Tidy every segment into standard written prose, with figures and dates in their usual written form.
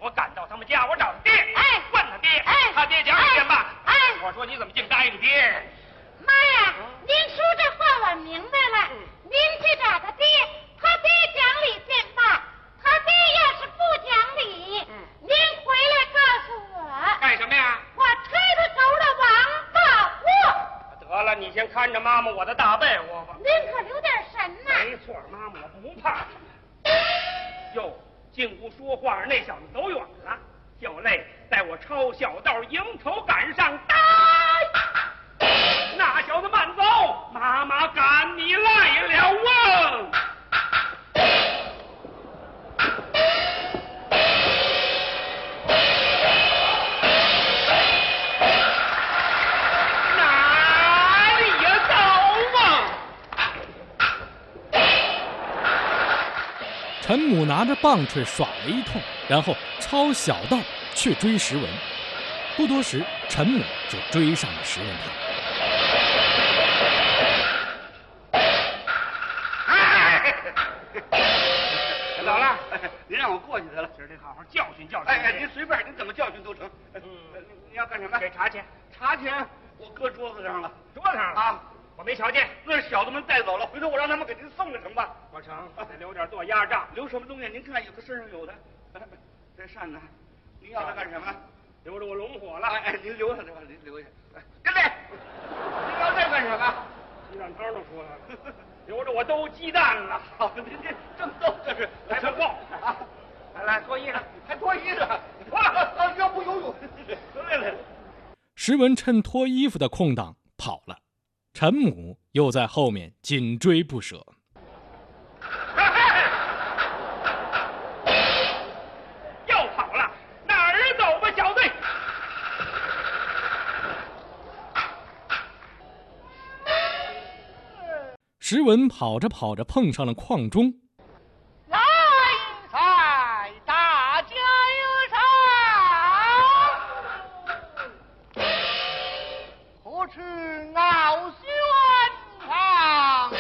我赶到他们家，我找他爹，问他爹，他爹讲一遍吧。我说你怎么净答应爹？ 妈呀，您说这话我明白了。您去找他爹，他爹讲理见罢。他爹要是不讲理，您回来告诉我。 干什么呀？ 我吹他头的王八货。 得了，你先看着妈妈我的大被窝吧。 您可留点神呐。 没错，妈妈我不怕。哟，净不说话，那小子走远了。小泪在我抄小道迎头赶上，呆！那小子慢走，妈妈赶你来了啊！哪里呀走啊！ 陈母拿着棒槌耍了一通，然后抄小道去追石文。不多时，陈母就追上了石文堂。 老了， 您让我过去得了， 今儿得好好教训教训。 哎，您随便，您怎么教训都成。你要干什么？ 给茶钱。 茶钱我搁桌子上了。 桌子上了啊？我没瞧见。 那小子们带走了，回头我让他们给您送了成吧？ 我成，得留点做压账。 留什么东西？您看，有的身上有的。这扇呢？您要它干什么？ 留着我拢火了。 您留下这吧，您留下。跟来，您要这干什么？ 鸡蛋汤都出来了，留着我兜鸡蛋了。 好，您正逗这是， 来不够啊！来脱衣裳， 还脱衣裳，哇！要不游泳，来。 石文趁脱衣服的空档跑了，陈母又在后面紧追不舍。 又跑了，哪儿走吧，小队？ 石文跑着跑着碰上了邝忠。 来赛，大家有赏，何处傲轩堂？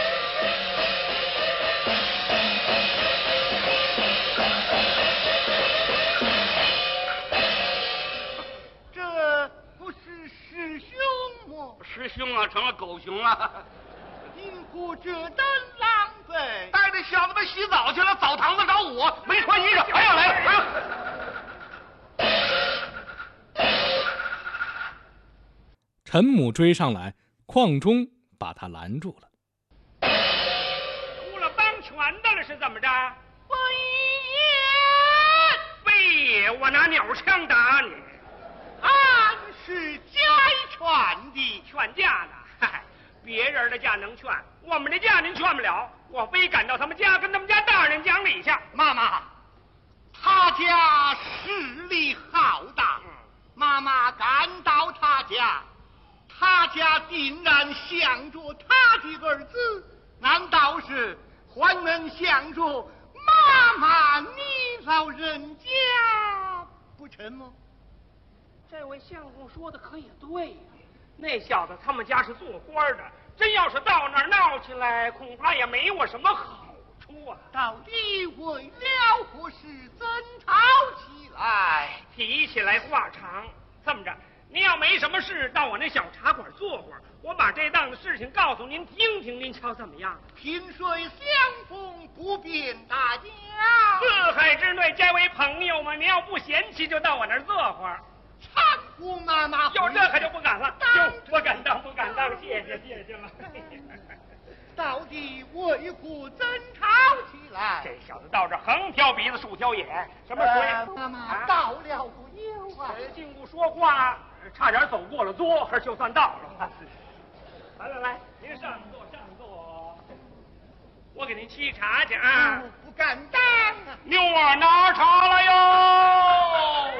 这不是师兄吗？ 师兄啊，成了狗熊了。 因何这等狼狈？ 带着小子们洗澡去了，澡堂子找我，没穿衣裳，还要来了。 陈母追上来，邝忠把他拦住了。 出了帮拳的了是怎么着？ 非我拿鸟枪打你。 俺是家劝的， 劝架呢？嗨，别人的架能劝，我们的架您劝不了。我非赶到他们家，跟他们家大人讲理去。 妈妈，他家势力浩大，妈妈赶到他家，他家定然想着他的儿子，难道是还能想着妈妈你老人家不成吗？ 这位相公说的可也对呀，那小子他们家是做官的，真要是到那儿闹起来，恐怕也没我什么好处啊。 到底为了何事争吵起来？ 提起来话长，这么着，您要没什么事，到我那小茶馆坐会儿，我把这档子事情告诉您听听，您瞧怎么样？ 萍水相逢不便大家， 四海之内皆为朋友嘛。您要不嫌弃，就到我那儿坐会儿。 搀扶妈妈。 哟，这可就不敢了。哟，不敢当，不敢当，谢谢了。 到底为何争吵起来？ 这小子到这横挑鼻子竖挑眼，什么水？ 妈妈到了不久啊！ 竟不说话，差点走过了桌，就算到了。来，您上座，上座。我给您沏茶去啊！ 不敢当啊！ 妞儿拿茶来哟！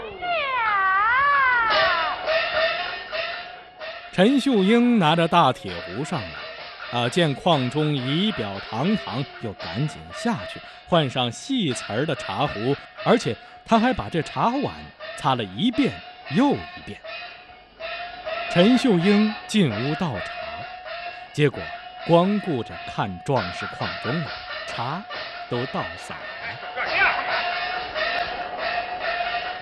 陈秀英拿着大铁壶上来，见邝忠仪表堂堂，又赶紧下去换上细瓷儿的茶壶，而且他还把这茶碗擦了一遍又一遍。陈秀英进屋倒茶，结果光顾着看壮士邝忠了，茶都倒洒了。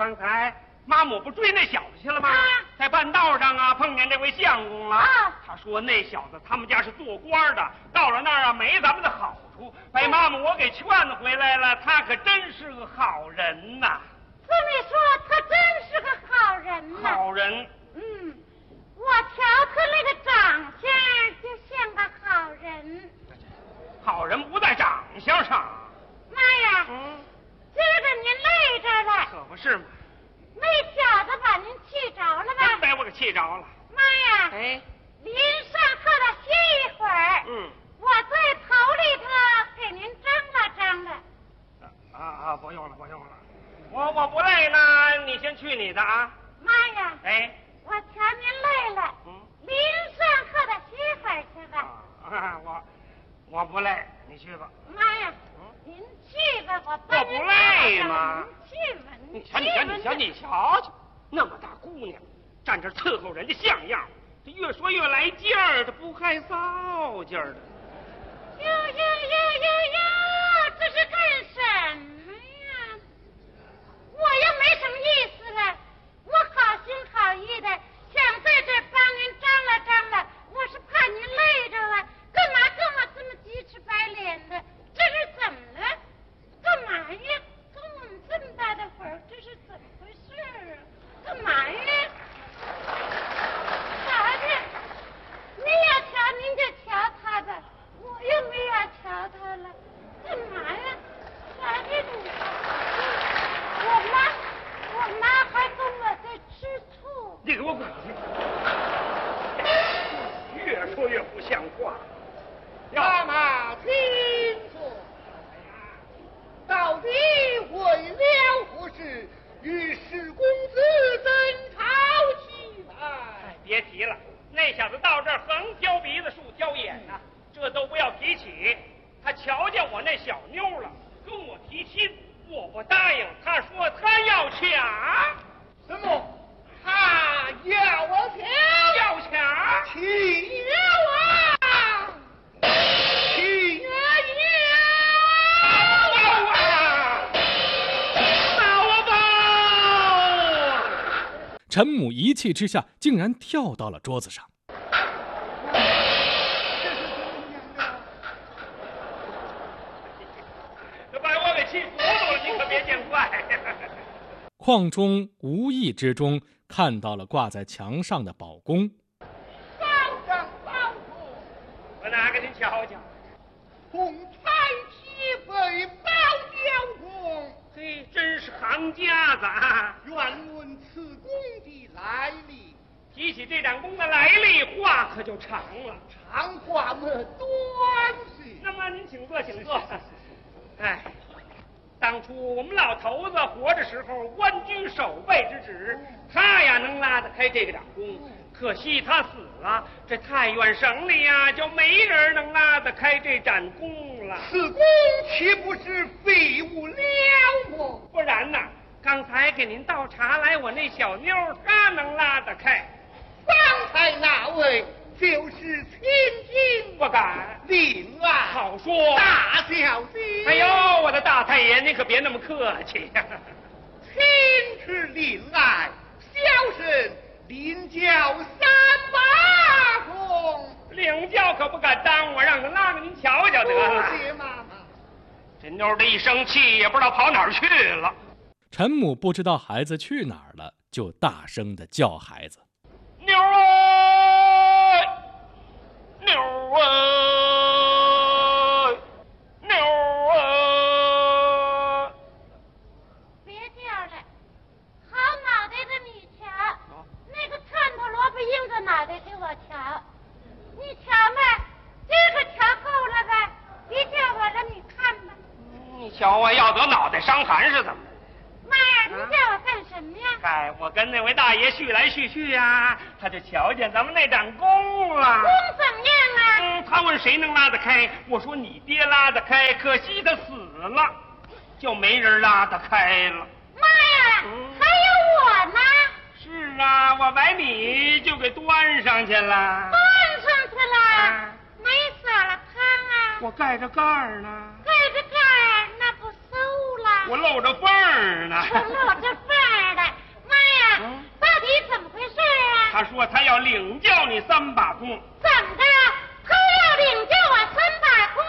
刚才妈母不追那小子去了吗？ 啊在半道上啊碰见这位相公了。 啊他说那小子他们家是做官的，到了那儿啊没咱们的好处，把妈母我给劝回来了。他可真是个好人呐。 这么说，他真是个好人呐。 好人。 我瞧他那个长相就像个好人。 好人不在长相上。 妈呀，今儿个您累着了， 可不是嘛。 那小子把您气着了吧？ 真把我给气着了。 妈呀， 哎， 您上课了歇一会儿。我在头里头给您张罗张罗。 不用了，不用了。我不累呢，你先去你的啊。 妈呀， 哎， 我瞧您累了，您上课的歇会儿去吧。 我不累，你去吧。 妈呀，您去吧，我帮您不累吗？ 您去吧， 你瞧瞧，那么大姑娘，站这伺候人家像样，这越说越来劲儿，这不害臊劲儿的。 哟，这是干什么呀？我又没什么意思了，我好心好意的想在这帮您张罗张罗，我是怕您累着了，干嘛跟我这么鸡翅白脸的？这是怎么了？干嘛呀？跟我们这么大的会儿，这是怎么回事啊？干嘛呀？瞧瞧，您要瞧您就瞧他吧，我又没要瞧他了，干嘛呀？瞧瞧你，我妈还跟我在吃醋。 你给我滚去！越说越不像话。 妈妈，请坐。到底为了何事与史公子争吵起来？ 别提了，那小子到这儿横挑鼻子竖挑眼呐，这都不要提起。他瞧见我那小妞了，跟我提亲，我不答应。他说他要抢。 什么？他要抢？ 要抢？ 起了！ 陈母一气之下，竟然跳到了桌子上。 这把我给气糊涂了，你可别见怪。 邝中无意之中看到了挂在墙上的宝弓。 我拿给您瞧瞧。 红彩旗飞宝雕弓， 嘿，真是行家子啊！ 愿问此弓的来历。 提起这盏弓的来历，话可就长了。 长话么短些。 那么您请坐，请坐。哎，当初我们老头子活着时候，官居守备之职，他呀能拉得开这个掌弓。可惜他死了，这太原省里呀就没人能拉得开这盏弓了。 此弓岂不是废物了么？ 不然呐，刚才给您倒茶来，我那小妞她能拉得开。 方才那位就是千金， 不敢。 令爱好说， 大小姐。 哎呦，我的大太爷，您可别那么客气呀。 亲是令爱，小生领教三把弓。 领教可不敢耽误，让他拉给您瞧瞧得了。 谢妈妈。 这妞的一生气，也不知道跑哪儿去了。 陈母不知道孩子去哪儿了，就大声地叫孩子：“ 妞儿，妞儿，妞儿！” 别叫了，好脑袋的你瞧，那个串头萝卜硬着脑袋给我瞧，你瞧吧，这个瞧够了吧？别叫我了，你看吧。 你瞧啊，要得脑袋伤寒是怎么？ 妈呀，你叫我干什么呀？ 哎，我跟那位大爷叙来叙去呀，他就瞧见咱们那盏弓了。 弓怎么样啊？ 他问谁能拉得开，我说你爹拉得开，可惜他死了，就没人拉得开了。 妈呀，还有我呢。 是啊，我把你就给端上去了。 端上去了，没撒了汤啊？ 我盖着盖儿呢。 盖着盖儿，那不馊了？ 我露着缝儿呢。 露着缝儿的， 到底怎么回事啊？ 他说他要领教你3把功。 怎么的？他要领教我3把功？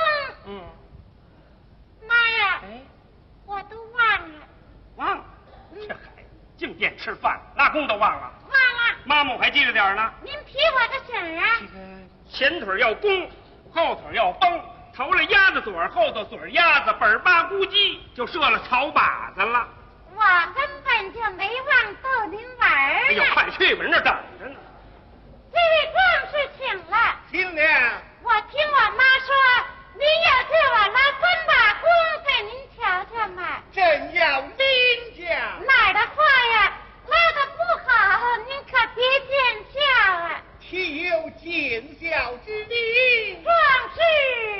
妈呀！我都忘了。 忘了？这孩子净惦吃饭，拉弓都忘了。 忘了。 妈妈我还记着点呢。 您提我个醒啊！ 前腿要弓，后腿要绷，头了鸭子嘴，后头嘴鸭子，本巴咕叽就射了草靶子了。 我根本就没忘逗您玩儿。 哎呦，快去吧，人那等着呢。 这位壮士请了。 听了。 我听我妈说，您要叫我拉3把弓给您瞧瞧嘛。 真要领教。 哪儿的话呀，拉的不好，您可别见笑啊。 岂有见笑之理？ 壮士